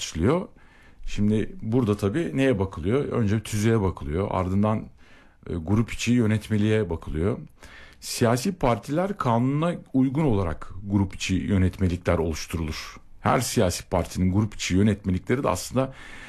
tartışılıyor. Şimdi burada tabii neye bakılıyor? Önce tüzüğe bakılıyor. Ardından grup içi yönetmeliğe bakılıyor. Siyasi partiler kanuna uygun olarak grup içi yönetmelikler oluşturulur. Her siyasi partinin grup içi yönetmelikleri de aslında